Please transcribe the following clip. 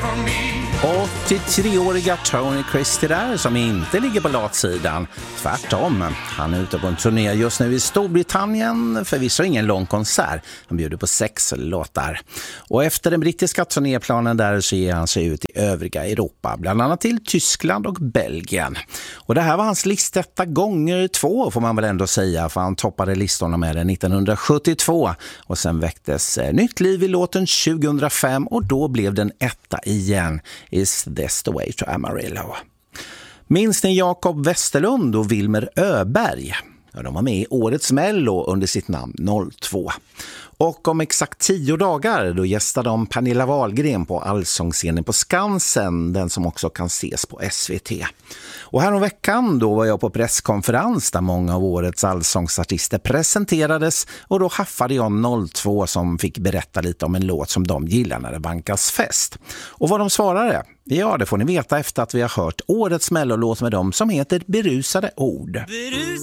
83-åriga Tony Christie där, som inte ligger på latsidan. Tvärtom, han är ute på en turné just nu i Storbritannien, förvisso ingen lång konsert. Han bjuder på 6 låtar. Och efter den brittiska turnéplanen där så ger han sig ut i övriga Europa, bland annat till Tyskland och Belgien. Och det här var hans listetta gånger 2 får man väl ändå säga, för han toppade listorna med den 1972 och sen väcktes nytt liv i låten 2005 och då blev den etta igen. Is this the way to Amarillo? Minns ni Jakob Westerlund och Wilmer Öberg? Ja, de var med i årets Mello under sitt namn 02. Och om exakt 10 dagar då gästade de Pernilla Wahlgren på allsångsscenen på Skansen, den som också kan ses på SVT. Och här om veckan då var jag på presskonferens där många av årets allsångsartister presenterades och då haffade jag 02 som fick berätta lite om en låt som de gillar när det vankas fest. Och vad de svarade? Ja, det får ni veta efter att vi har hört årets mellolåt med dem som heter Berusade ord.